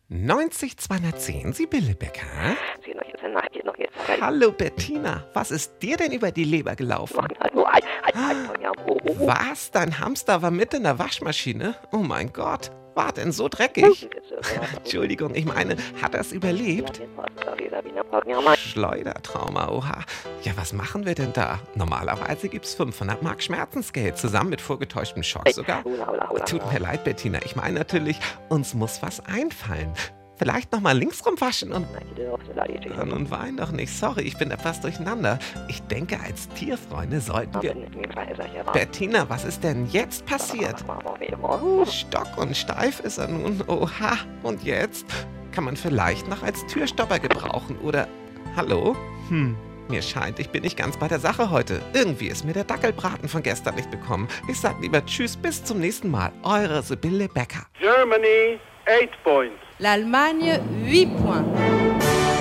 90 210, Sibylle Becker. Hallo Bettina, was ist dir denn über die Leber gelaufen? Was? Dein Hamster war mit in der Waschmaschine? Oh mein Gott, war denn so dreckig? Entschuldigung, ich meine, hat er es überlebt? Schleudertrauma, oha. Ja, was machen wir denn da? Normalerweise gibt's 500 Mark Schmerzensgeld, zusammen mit vorgetäuschtem Schock sogar. Tut mir leid, Bettina, ich meine natürlich, uns muss was einfallen. Vielleicht nochmal links rumwaschen und... Nun wein doch nicht, sorry, ich bin etwas durcheinander. Ich denke, als Tierfreunde sollten wir... Bettina, was ist denn jetzt passiert? Stock und steif ist er nun, oha. Und jetzt? Kann man vielleicht noch als Türstopper gebrauchen, oder... Hallo? Mir scheint, ich bin nicht ganz bei der Sache heute. Irgendwie ist mir der Dackelbraten von gestern nicht bekommen. Ich sag lieber Tschüss, bis zum nächsten Mal. Eure Sibylle Becker. Germany, 8 points. L'Allemagne, 8 points.